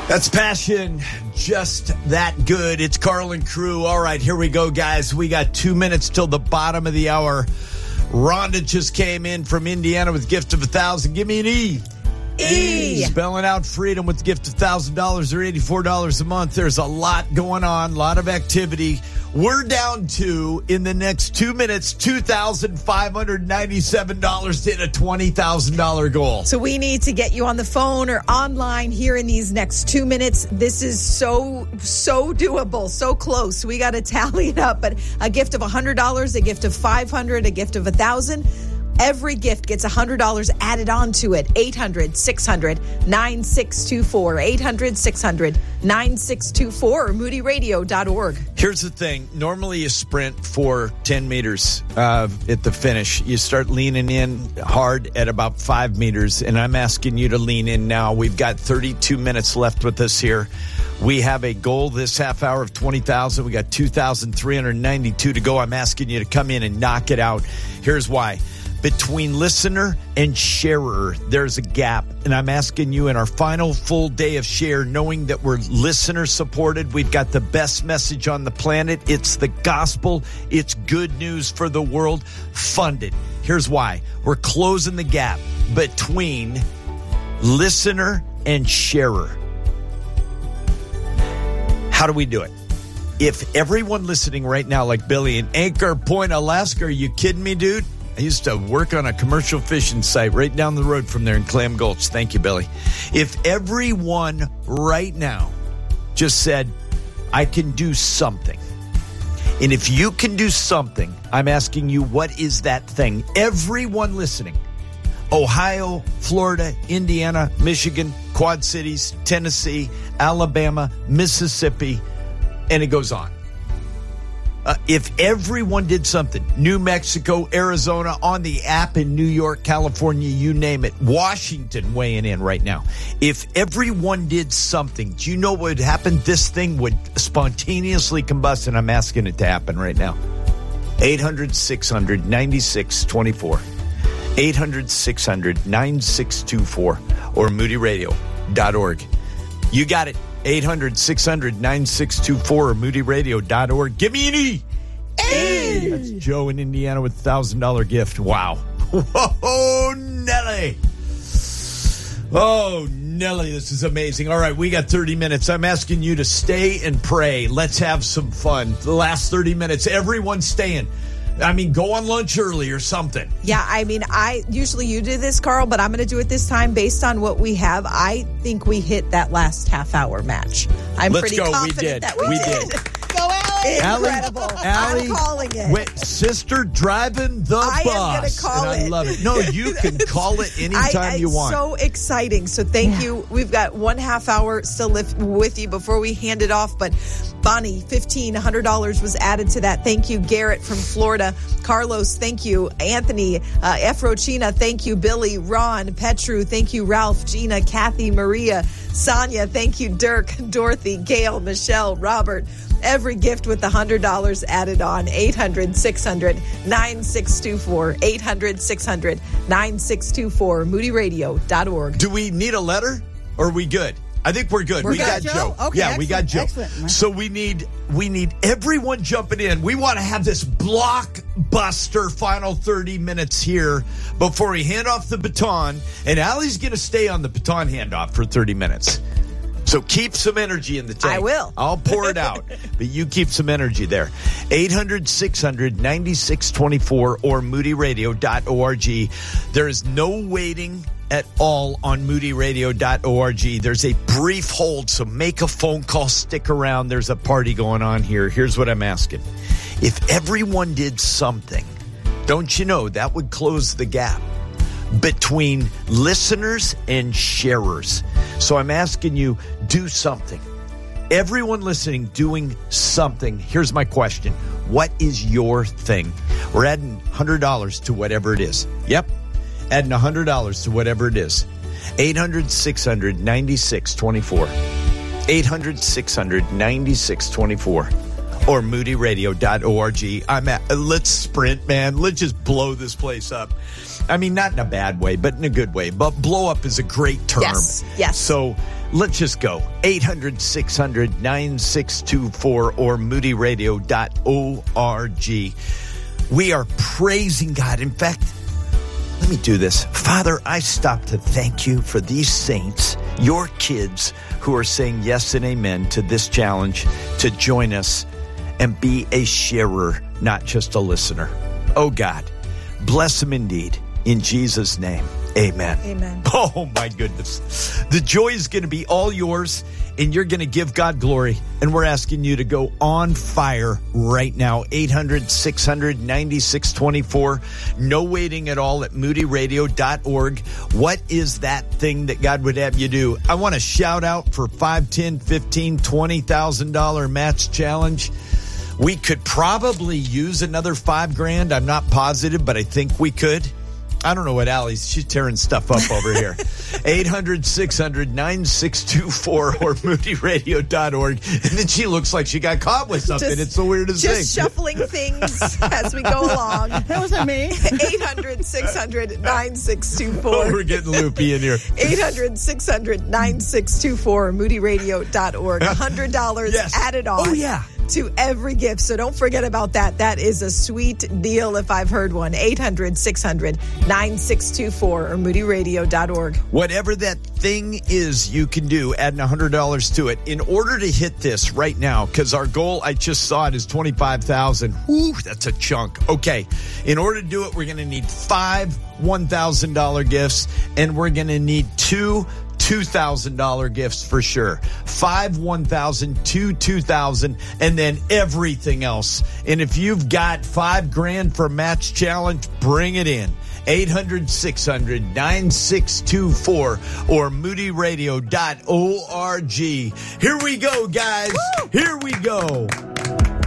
That's passion, just that good. It's Carl and crew. All right, here we go, guys. We got 2 minutes till the bottom of the hour. Rhonda just came in from Indiana with a gift of $1,000. Give me an E. E. Spelling out freedom with a gift of $1,000 or $84 a month. There's a lot going on, a lot of activity. We're down to, in the next 2 minutes, $2,597 to hit a $20,000 goal. So we need to get you on the phone or online here in these next 2 minutes. This is so doable, so close. We got to tally it up. But a gift of $100, a gift of $500, a gift of $1,000. Every gift gets $100 added on to it. 800-600-9624. 800-600-9624 or moodyradio.org. Here's the thing. Normally you sprint for 10 meters at the finish. You start leaning in hard at about 5 meters, and I'm asking you to lean in now. We've got 32 minutes left with us here. We have a goal this half hour of 20,000. We got 2,392 to go. I'm asking you to come in and knock it out. Here's why. Between listener and sharer, there's a gap. And I'm asking you in our final full day of share, knowing that we're listener supported, we've got the best message on the planet. It's the gospel. It's good news for the world. Fund it. Here's why. We're closing the gap between listener and sharer. How do we do it? If everyone listening right now, like Billy in Anchor Point, Alaska, are you kidding me, dude? I used to work on a commercial fishing site right down the road from there in Clam Gulch. Thank you, Billy. If everyone right now just said, I can do something. And if you can do something, I'm asking you, what is that thing? Everyone listening, Ohio, Florida, Indiana, Michigan, Quad Cities, Tennessee, Alabama, Mississippi, and it goes on. If everyone did something, New Mexico, Arizona, on the app in New York, California, you name it, Washington weighing in right now. If everyone did something, do you know what would happen? This thing would spontaneously combust, and I'm asking it to happen right now. 800-600-9624. 800-600-9624 or moodyradio.org. You got it. 800-600-9624 or moodyradio.org. Give me an E. E. That's Joe in Indiana with a $1,000 gift. Wow. Whoa, Nelly. Oh, Nelly, this is amazing. All right, we got 30 minutes. I'm asking you to stay and pray. Let's have some fun. The last 30 minutes, everyone's staying. I mean, go on lunch early or something. Yeah, I mean, usually you do this, Carl, but I'm going to do it this time based on what we have. I think we hit that last half hour match. I'm pretty confident that we did. Go, Allie. Incredible. Allie, I'm calling it. Wait, sister driving the bus. I am going to call it. I love it. No, you can call it anytime you want. It's so exciting. So thank you. We've got 1/2 hour still with you before we hand it off. But Bonnie, $1,500 was added to that. Thank you. Garrett from Florida. Carlos, thank you. Anthony, Efrochina, thank you. Billy, Ron, Petru, thank you. Ralph, Gina, Kathy, Maria, Sonia, thank you. Dirk, Dorothy, Gail, Michelle, Robert. Every gift with $100 added on. 800-600-9624. 800-600-9624. moodyradio.org. Do we need a letter or are we good? I think we're good. We got Joe. Okay, yeah, we got Joe. Excellent. So we need everyone jumping in. We want to have this blockbuster final 30 minutes here before we hand off the baton. And Allie's going to stay on the baton handoff for 30 minutes. So keep some energy in the tank. I will. I'll pour it out. But you keep some energy there. 800-600-9624 or moodyradio.org. There is no waiting at all on moodyradio.org. There's a brief hold, so make a phone call, stick around. There's a party going on here. Here's what I'm asking. If everyone did something, don't you know that would close the gap between listeners and sharers? So I'm asking you, do something. Everyone listening doing something. Here's my question. What is your thing? We're adding $100 to whatever it is. Yep. Adding $100 to whatever it is. 800-600-9624. 800-600-9624. or moodyradio.org. Let's sprint, man. Let's just blow this place up. I mean, not in a bad way, but in a good way. But blow up is a great term. Yes. So let's just go. 800-600-9624 or moodyradio.org. We are praising God. In fact, let me do this. Father, I stop to thank you for these saints, your kids, who are saying yes and amen to this challenge to join us and be a sharer, not just a listener. Oh, God, bless them indeed. In Jesus' name, amen. Amen. Oh, my goodness. The joy is going to be all yours, and you're going to give God glory. And we're asking you to go on fire right now. 800-600-9624. No waiting at all at moodyradio.org. What is that thing that God would have you do? I want to shout out for $5, $10, $15, $20,000 match challenge. We could probably use another $5,000. I'm not positive, but I think we could. I don't know what she's tearing stuff up over here. 800-600-9624 or moodyradio.org. And then she looks like she got caught with something. It's the weirdest thing. Just shuffling things as we go along. That wasn't me. 800-600-9624. Oh, we're getting loopy in here. 800-600-9624 or moodyradio.org. $100 added on. Oh, yeah. To every gift. So don't forget about that. That is a sweet deal if I've heard one. 800-600-9624 or moodyradio.org. Whatever that thing is you can do, adding $100 to it. In order to hit this right now, because our goal, I just saw it, is $25,000. Woo, that's a chunk. Okay. In order to do it, we're going to need 5 $1,000 gifts, and we're going to need 2 $2,000 gifts for sure. 5 $1,000, 2 $2,000, and then everything else. And if you've got $5,000 for match challenge, bring it in. 800-600-9624 or moodyradio.org. Here we go, guys. Woo! Here we go.